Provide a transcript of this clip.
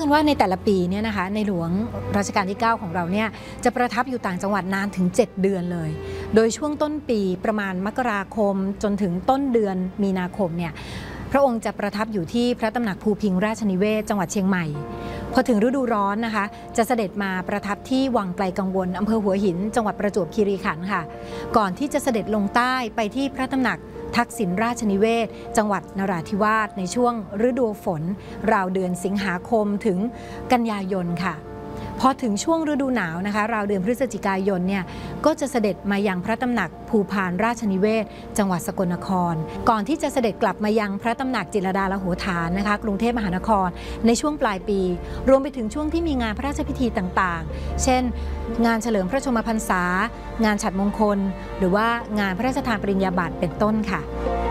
กันว่าในแต่ละปีเนี่ยนะคะในหลวงรัชกาลที่ 9 ของเราเนี่ยจะประทับอยู่ต่างจังหวัดนานถึง 7 เดือนเลยโดยช่วงต้นปีประมาณมกราคมจนถึงต้นเดือนมีนาคมเนี่ยพระองค์จะประทับอยู่ที่พระตำหนักภูพิงราชนิเวศจังหวัดเชียงใหม่พอถึงฤดูร้อนนะคะจะเสด็จมาประทับที่วังไกลกังวลอำเภอหัวหินจังหวัดประจวบคีรีขันธ์ค่ะก่อนที่จะเสด็จลงใต้ไปที่พระตำหนักทักษิณราชนิเวศจังหวัดนราธิวาสในช่วงฤดูฝนราวเดือนสิงหาคมถึงกันยายนค่ะพอถึงช่วงฤดูหนาวนะคะราวเดือนพฤศจิกายนเนี่ยก็จะเสด็จมายังพระตำหนักภูพานราชนิเวศจังหวัดสกลนครก่อนที่จะเสด็จกลับมายังพระตำหนักจิตรลดาลโหฐานนะคะกรุงเทพมหานครในช่วงปลายปีรวมไปถึงช่วงที่มีงานพระราชพิธีต่างๆเช่นงานเฉลิมพระชนมพรรษางานฉัตรมงคลหรือว่างานพระราชทานปริญญาบัตรเป็นต้นค่ะ